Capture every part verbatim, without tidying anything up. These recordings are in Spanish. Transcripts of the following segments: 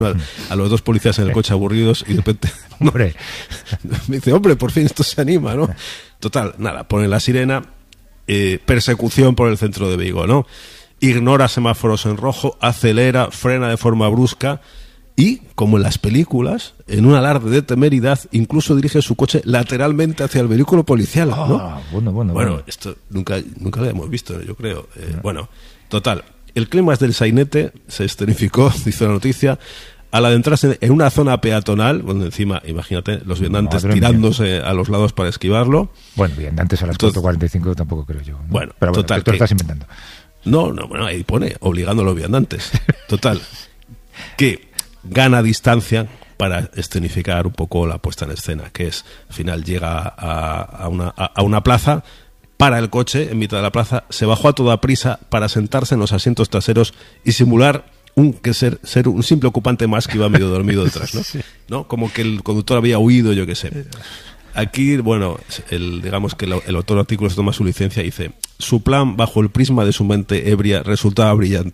a los dos policías en el coche aburridos y de repente hombre me dice, hombre, por fin esto se anima, ¿no? Total, nada, pone la sirena, eh, persecución por el centro de Vigo, ¿no? Ignora semáforos en rojo, acelera, frena de forma brusca y, como en las películas, en un alarde de temeridad, incluso dirige su coche lateralmente hacia el vehículo policial, ¿no? Oh, bueno, bueno, bueno, bueno. esto nunca, nunca lo hemos visto, yo creo. Eh, no. Bueno, total, el clímax del sainete se escenificó, dice la noticia, al adentrarse en una zona peatonal, donde encima, imagínate, los viandantes Madre tirándose mía. a los lados para esquivarlo. Bueno, viandantes a las cuatro cuarenta y cinco tampoco creo yo, ¿no? Bueno, pero bueno, total, tú lo que, estás inventando. No, no, bueno, ahí pone, obligando a los viandantes. Total, que gana distancia para escenificar un poco la puesta en escena, que es, al final llega a, a, una, a, a una plaza, para el coche en mitad de la plaza, se bajó a toda prisa para sentarse en los asientos traseros y simular un que ser ser un simple ocupante más que iba medio dormido detrás, ¿no? Sí. ¿No? Como que el conductor había huido, yo qué sé. Aquí, bueno, el, digamos que el, el autor del artículo se toma su licencia y dice: su plan bajo el prisma de su mente ebria resultaba brillante.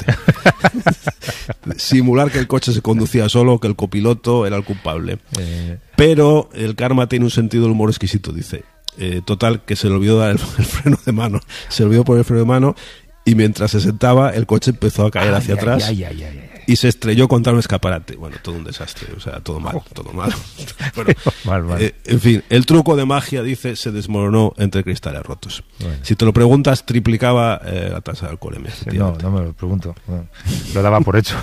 Simular que el coche se conducía solo, que el copiloto era el culpable. Eh... Pero el karma tiene un sentido del humor exquisito, dice. Eh, total, que se le olvidó dar el, el freno de mano. Se le olvidó poner el freno de mano y mientras se sentaba el coche empezó a caer ay, hacia ay, atrás ay, ay, ay, ay. y se estrelló contra un escaparate. Bueno, todo un desastre, o sea, todo mal, todo mal. Bueno, mal, mal. Eh, en fin, el truco de magia, dice, se desmoronó entre cristales rotos. Bueno. Si te lo preguntas, triplicaba eh, la tasa de alcoholemia. Sí, no, no me lo pregunto. Bueno, lo daba por hecho.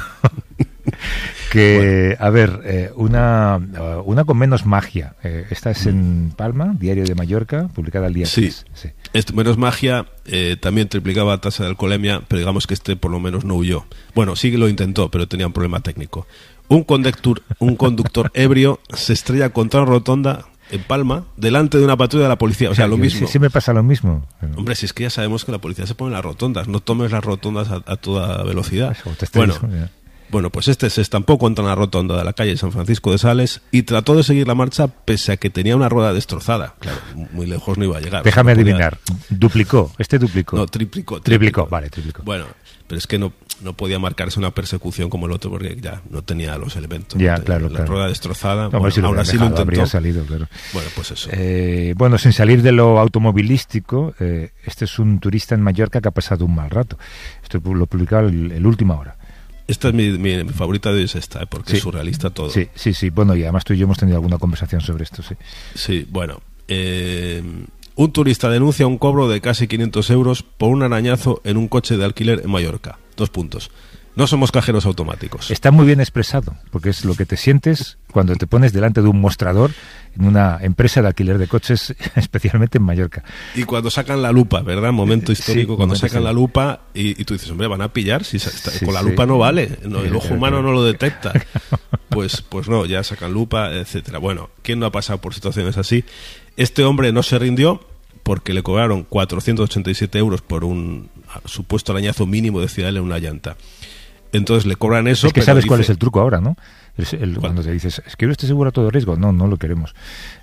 Que, bueno. A ver, eh, una, una con menos magia. Eh, esta es en Palma, Diario de Mallorca, publicada el día sí. tres. Sí. Este, menos magia, eh, también triplicaba tasa de alcoholemia, pero digamos que este por lo menos no huyó. Bueno, sí que lo intentó, pero tenía un problema técnico. Un conductor, un conductor ebrio se estrella contra una rotonda en Palma, delante de una patrulla de la policía. O sea, lo mismo. Sí, sí me pasa lo mismo. Pero... Hombre, si es que ya sabemos que la policía se pone en las rotondas. No tomes las rotondas a, a toda velocidad. Bueno, bueno, pues este se estampó contra una rotonda de la calle San Francisco de Sales y trató de seguir la marcha pese a que tenía una rueda destrozada. Claro, muy lejos no iba a llegar. Déjame o sea, no adivinar. podía... ¿Duplicó? ¿Este duplicó? No, triplicó. Triplicó, triplicó. Vale, triplicó. Bueno, pero es que no, no podía marcarse una persecución como el otro porque ya no tenía los elementos. Ya, no claro, la claro. rueda destrozada. No, bueno, si lo ahora sí dejado, lo intentó. Habría salido, claro. Bueno, pues eso. Eh, bueno, sin salir de lo automovilístico, eh, este es un turista en Mallorca que ha pasado un mal rato. Esto lo publicaba el, el Última Hora. Esta es mi, mi, mi favorita de hoy, es esta, ¿eh? Porque sí. es surrealista todo. Sí, sí, sí. Bueno, y además tú y yo hemos tenido alguna conversación sobre esto, sí. Sí, bueno. Eh, un turista denuncia un cobro de casi quinientos euros por un arañazo en un coche de alquiler en Mallorca. Dos puntos. No somos cajeros automáticos. Está muy bien expresado, porque es lo que te sientes cuando te pones delante de un mostrador en una empresa de alquiler de coches, especialmente en Mallorca. Y cuando sacan la lupa, ¿verdad? Momento histórico, sí, cuando sacan sí. la lupa y, y tú dices, hombre, van a pillar, si está, sí, con la sí. lupa no vale, no, el ojo humano no lo detecta. Claro. Pues, pues no, ya sacan lupa, etcétera. Bueno, ¿quién no ha pasado por situaciones así? Este hombre no se rindió porque le cobraron cuatrocientos ochenta y siete euros por un supuesto arañazo mínimo de ciudad en una llanta. Entonces le cobran eso. Es que pero sabes dice... cuál es el truco ahora, ¿no? El, el, cuando te dices, ¿es que este seguro a todo riesgo? No, no lo queremos.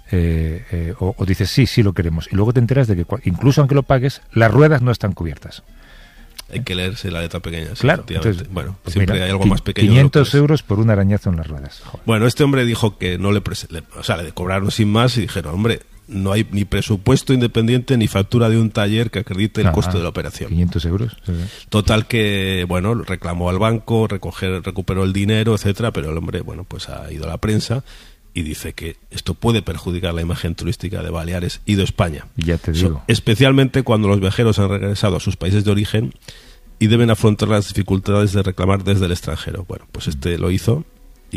Eh, eh, o, o dices, sí, sí lo queremos. Y luego te enteras de que incluso aunque lo pagues, las ruedas no están cubiertas. Hay que leerse la letra pequeña. Sí, claro. Entonces, bueno, pues siempre mira, hay algo más pequeño. quinientos euros por un arañazo en las ruedas. Joder. Bueno, este hombre dijo que no le, pres- le... O sea, le cobraron sin más y dijeron, hombre, no hay ni presupuesto independiente ni factura de un taller que acredite el ah, coste de la operación. quinientos euros. Sí. Total que, bueno, reclamó al banco, recoger, recuperó el dinero, etcétera, pero el hombre, bueno, pues ha ido a la prensa y dice que esto puede perjudicar la imagen turística de Baleares y de España. Ya te digo. So, especialmente cuando los viajeros han regresado a sus países de origen y deben afrontar las dificultades de reclamar desde el extranjero. Bueno, pues este lo hizo y...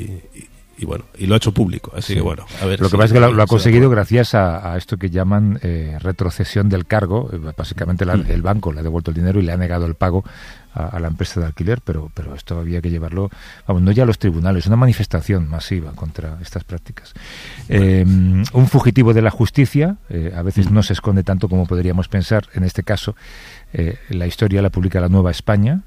y Y bueno, y lo ha hecho público, así sí. que bueno, a ver. Lo que si pasa es que lo, lo ha conseguido gracias a, a esto que llaman eh, retrocesión del cargo. Básicamente la, el banco le ha devuelto el dinero y le ha negado el pago a, a la empresa de alquiler, pero, pero esto había que llevarlo, vamos, no ya a los tribunales, una manifestación masiva contra estas prácticas. Eh, un fugitivo de la justicia, eh, a veces no se esconde tanto como podríamos pensar, en este caso, eh, la historia la publica La Nueva España,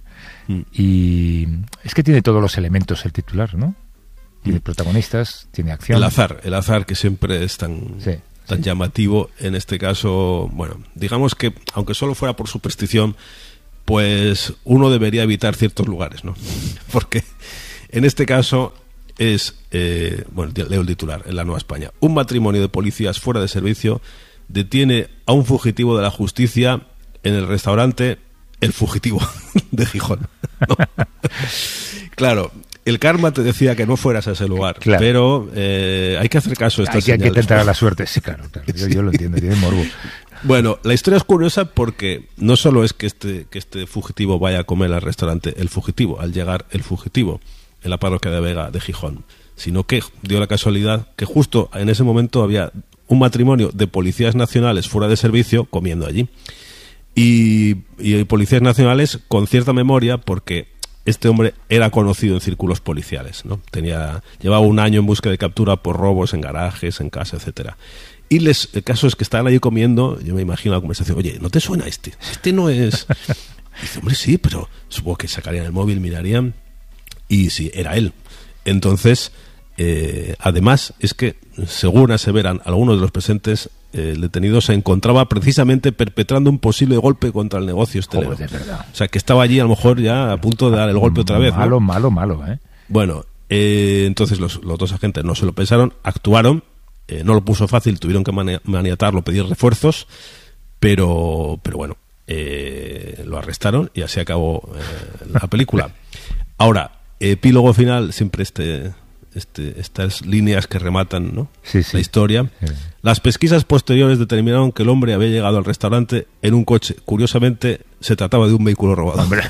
y es que tiene todos los elementos el titular, ¿no? Tiene protagonistas, tiene acción. El azar, el azar que siempre es tan, sí, tan sí. llamativo. En este caso, bueno, digamos que aunque solo fuera por superstición, pues uno debería evitar ciertos lugares, ¿no? Porque En este caso es, eh, bueno, leo el titular en La Nueva España. Un matrimonio de policías fuera de servicio detiene a un fugitivo de la justicia en el restaurante El Fugitivo de Gijón. ¿No? Claro, el karma te decía que no fueras a ese lugar, claro. pero eh, hay que hacer caso a estas hay que, señales. Hay que tentar a la suerte, sí, claro, claro. Yo, yo lo entiendo, tiene morbo. Bueno, la historia es curiosa porque no solo es que este, que este fugitivo vaya a comer al restaurante El Fugitivo, al llegar El Fugitivo en la parroquia de Vega de Gijón, sino que dio la casualidad que justo en ese momento había un matrimonio de policías nacionales fuera de servicio comiendo allí. Y, y policías nacionales con cierta memoria porque este hombre era conocido en círculos policiales, ¿no? Tenía, llevaba un año en búsqueda de captura por robos en garajes, en casa, etcétera. Y les, el caso es que estaban allí comiendo, yo me imagino la conversación, oye, ¿no te suena este? Este no es... Y dice, hombre, sí, pero supongo que sacarían el móvil, mirarían, y sí, era él. Entonces, eh, además, es que, según aseveran algunos de los presentes, eh, el detenido se encontraba precisamente perpetrando un posible golpe contra el negocio hostelero. Joder, de verdad. O sea, que estaba allí a lo mejor ya a punto de dar el golpe otra vez, ¿no? Malo, malo, malo, ¿eh? Bueno, eh, entonces los, los dos agentes no se lo pensaron, actuaron. Eh, no lo puso fácil, tuvieron que mani- maniatarlo, pedir refuerzos, pero, pero bueno, eh, lo arrestaron y así acabó eh, la película. Ahora, epílogo final, siempre este, este, estas líneas que rematan, ¿no? Sí, sí. La historia. Sí. Las pesquisas posteriores determinaron que el hombre había llegado al restaurante en un coche. Curiosamente, se trataba de un vehículo robado. Hombre.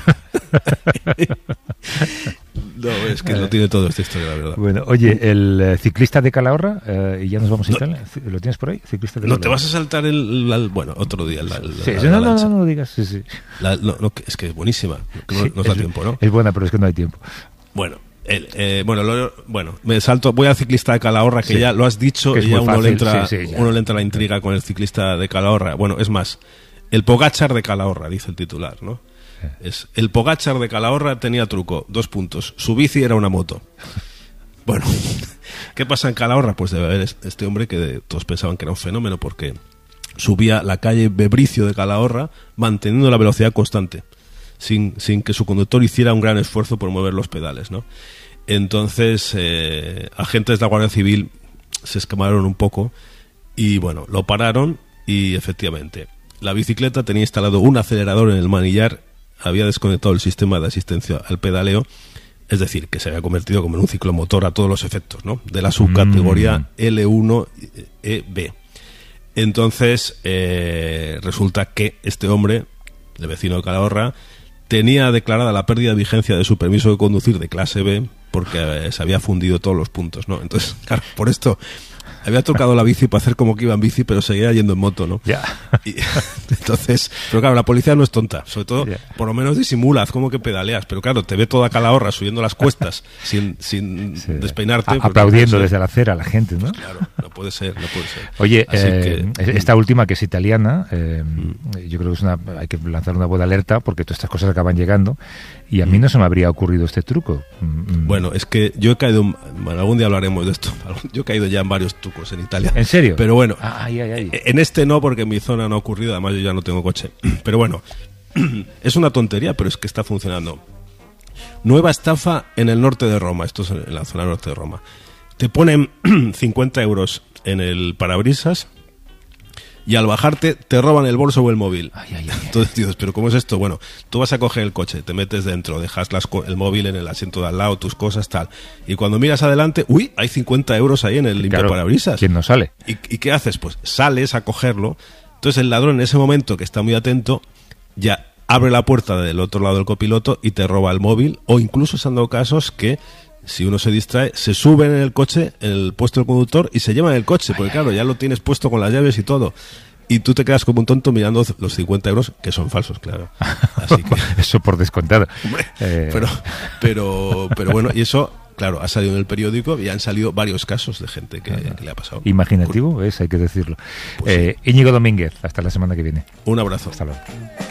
No, es que lo tiene todo esta historia, la verdad. Bueno, oye, el eh, ciclista de Calahorra, eh, y ya nos vamos a no, Italia. ¿Lo tienes por ahí? Ciclista de no, Calahorra. te vas a saltar el, el, el bueno, otro día. La, la, sí, la, sí, la no, no, lancha. no, no lo digas, sí, sí. La, no, no, es que es buenísima, que no, Sí, nos da es, tiempo, ¿no? Es buena, pero es que no hay tiempo. Bueno, el, eh, bueno, lo, bueno, me salto, voy al ciclista de Calahorra, que sí, ya lo has dicho, y ya uno, fácil, le entra, sí, sí, uno le entra la intriga con el ciclista de Calahorra. Bueno, es más, el Pogačar de Calahorra, dice el titular, ¿no? Es, el Pogačar de Calahorra tenía truco, dos puntos. Su bici era una moto. Bueno, ¿qué pasa en Calahorra? Pues debe haber este hombre que todos pensaban que era un fenómeno porque subía la calle Bebricio de Calahorra manteniendo la velocidad constante, sin, sin que su conductor hiciera un gran esfuerzo por mover los pedales, ¿no? Entonces, eh, agentes de la Guardia Civil se escamaron un poco y, bueno, lo pararon y, efectivamente, la bicicleta tenía instalado un acelerador en el manillar, había desconectado el sistema de asistencia al pedaleo, es decir, que se había convertido como en un ciclomotor a todos los efectos, ¿no? De la subcategoría mm. L uno E B. Entonces, eh, resulta que este hombre, el vecino de Calahorra, tenía declarada la pérdida de vigencia de su permiso de conducir de clase B porque eh, se había fundido todos los puntos, ¿no? Entonces, claro, por esto había tocado la bici para hacer como que iba en bici, pero seguía yendo en moto, ¿no? Ya. Y, entonces, pero claro, la policía no es tonta. Sobre todo, ya. por lo menos disimula, haz como que pedaleas. Pero claro, te ve toda Calahorra subiendo las cuestas sin, sin sí. despeinarte. A, aplaudiendo desde la acera a la gente, ¿no? Claro, no puede ser, no puede ser. Oye, eh, que, esta última que es italiana, eh, mm. yo creo que es una, hay que lanzar una buena alerta porque todas estas cosas acaban llegando y a mí no se me habría ocurrido este truco. Bueno, es que yo he caído, bueno, algún día hablaremos de esto, yo he caído ya en varios trucos en Italia. ¿En serio? Pero bueno, ay, ay, ay. en este no, porque en mi zona no ha ocurrido, además yo ya no tengo coche. Pero bueno, es una tontería, pero es que está funcionando. Nueva estafa en el norte de Roma, esto es en la zona norte de Roma. Te ponen cincuenta euros en el parabrisas y al bajarte te roban el bolso o el móvil. Ay, ay, ay. Entonces dices, ¿pero cómo es esto? Bueno, tú vas a coger el coche, te metes dentro, dejas las, el móvil en el asiento de al lado, tus cosas, tal. Y cuando miras adelante, ¡uy! Hay cincuenta euros ahí en el claro, limpiaparabrisas. ¿Quién no sale? ¿Y, ¿Y qué haces? Pues sales a cogerlo. Entonces el ladrón en ese momento, que está muy atento, ya abre la puerta del otro lado del copiloto y te roba el móvil. O incluso se han dado casos que, si uno se distrae, se suben en el coche, en el puesto del conductor, y se llevan el coche, porque claro, ya lo tienes puesto con las llaves y todo. Y tú te quedas como un tonto mirando los cincuenta euros, que son falsos, claro. Así que, eso por descontado. Hombre, eh... pero, pero, pero bueno, y eso, claro, ha salido en el periódico y han salido varios casos de gente que, uh-huh. que le ha pasado. Imaginativo, es, hay que decirlo. Pues, eh, sí. Íñigo Domínguez, hasta la semana que viene. Un abrazo. Hasta luego.